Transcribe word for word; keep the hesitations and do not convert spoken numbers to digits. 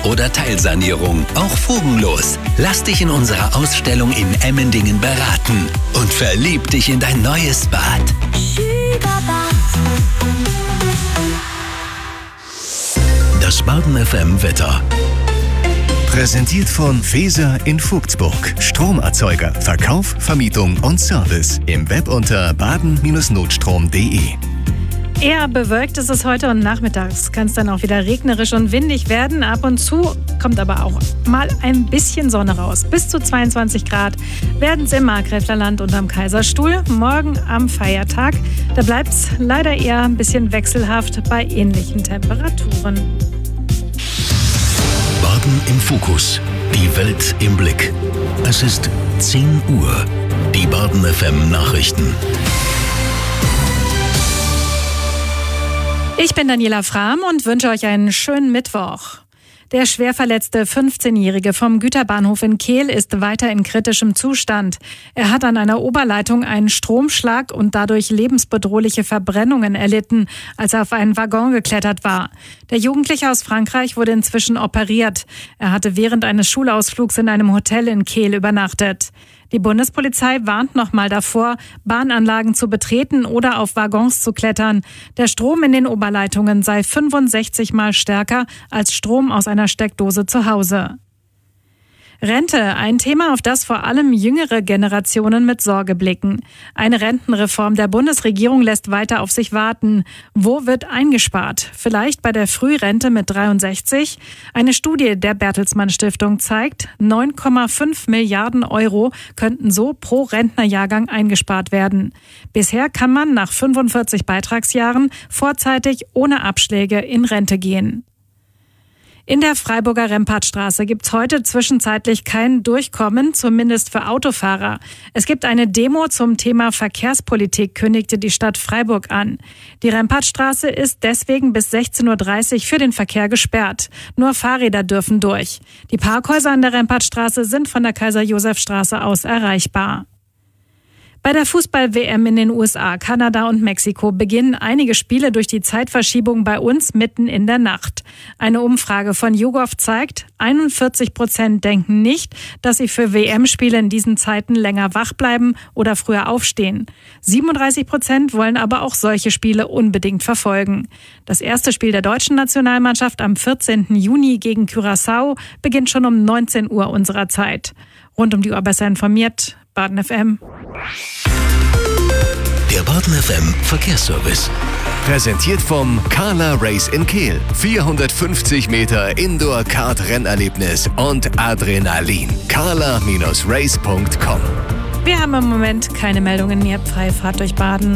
oder Teilsanierung, auch fugenlos. Lass dich in unserer Ausstellung in Emmendingen beraten und verlieb dich in dein neues Bad. Das Baden F M Wetter. Präsentiert von Feser in Vogtsburg. Stromerzeuger, Verkauf, Vermietung und Service. Im Web unter baden Bindestrich notstrom punkt de. Eher bewölkt ist es heute und nachmittags kann es dann auch wieder regnerisch und windig werden. Ab und zu kommt aber auch mal ein bisschen Sonne raus. Bis zu zweiundzwanzig Grad werden es im Markgräflerland und am Kaiserstuhl. Morgen am Feiertag, da bleibt es leider eher ein bisschen wechselhaft bei ähnlichen Temperaturen. Baden im Fokus. Die Welt im Blick. Es ist zehn Uhr. Die Baden F M Nachrichten. Ich bin Daniela Frahm und wünsche euch einen schönen Mittwoch. Der schwer verletzte fünfzehnjährige vom Güterbahnhof in Kehl ist weiter in kritischem Zustand. Er hat an einer Oberleitung einen Stromschlag und dadurch lebensbedrohliche Verbrennungen erlitten, als er auf einen Waggon geklettert war. Der Jugendliche aus Frankreich wurde inzwischen operiert. Er hatte während eines Schulausflugs in einem Hotel in Kehl übernachtet. Die Bundespolizei warnt nochmal davor, Bahnanlagen zu betreten oder auf Waggons zu klettern. Der Strom in den Oberleitungen sei fünfundsechzig Mal stärker als Strom aus einer Steckdose zu Hause. Rente, ein Thema, auf das vor allem jüngere Generationen mit Sorge blicken. Eine Rentenreform der Bundesregierung lässt weiter auf sich warten. Wo wird eingespart? Vielleicht bei der Frührente mit dreiundsechzig? Eine Studie der Bertelsmann Stiftung zeigt, neun Komma fünf Milliarden Euro könnten so pro Rentnerjahrgang eingespart werden. Bisher kann man nach fünfundvierzig Beitragsjahren vorzeitig ohne Abschläge in Rente gehen. In der Freiburger Rempartstraße gibt's heute zwischenzeitlich kein Durchkommen, zumindest für Autofahrer. Es gibt eine Demo zum Thema Verkehrspolitik, kündigte die Stadt Freiburg an. Die Rempartstraße ist deswegen bis sechzehn Uhr dreißig für den Verkehr gesperrt. Nur Fahrräder dürfen durch. Die Parkhäuser an der Rempartstraße sind von der Kaiser-Josef-Straße aus erreichbar. Bei der Fußball-W M in den U S A, Kanada und Mexiko beginnen einige Spiele durch die Zeitverschiebung bei uns mitten in der Nacht. Eine Umfrage von YouGov zeigt, einundvierzig Prozent denken nicht, dass sie für W M-Spiele in diesen Zeiten länger wach bleiben oder früher aufstehen. siebenunddreißig Prozent wollen aber auch solche Spiele unbedingt verfolgen. Das erste Spiel der deutschen Nationalmannschaft am vierzehnten Juni gegen Curaçao beginnt schon um neunzehn Uhr unserer Zeit. Rund um die Uhr besser informiert, Baden F M. Der Baden F M Verkehrsservice. Präsentiert vom Carla Race in Kehl. vierhundertfünfzig Meter Indoor-Kart-Rennerlebnis und Adrenalin. carla Bindestrich race punkt com. Wir haben im Moment keine Meldungen mehr. Freifahrt durch Baden.